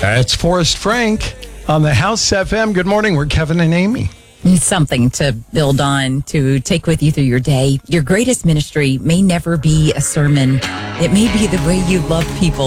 It's Forrest Frank on the House FM. Good morning. We're Kevin and Amy. Something to build on, to take with you through your day. Your greatest ministry may never be a sermon. It may be the way you love people.